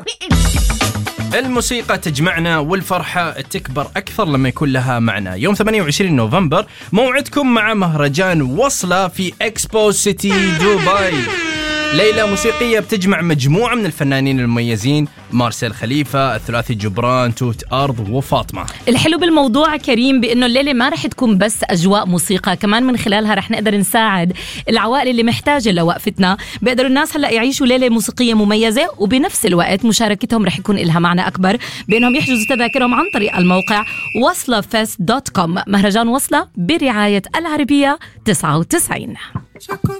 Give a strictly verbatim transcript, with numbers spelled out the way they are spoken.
الموسيقى تجمعنا والفرحة تكبر أكثر لما يكون لها معنى. يوم ثمانية وعشرين نوفمبر موعدكم مع مهرجان وصلة في إكسبو سيتي دبي، ليلة موسيقية بتجمع مجموعة من الفنانين المميزين: مارسيل خليفة، الثلاثي جبران، توت أرض، وفاطمة. الحلو بالموضوع كريم بأنه الليلة ما رح تكون بس أجواء موسيقى، كمان من خلالها رح نقدر نساعد العوائل اللي محتاجة لوقفتنا. بيقدروا الناس هلأ يعيشوا ليلة موسيقية مميزة، وبنفس الوقت مشاركتهم رح يكون لها معنى أكبر بأنهم يحجزوا تذاكرهم عن طريق الموقع وصلة فيست دوت كوم. مهرجان وصلة برعاية العربية تسعة وتسعين.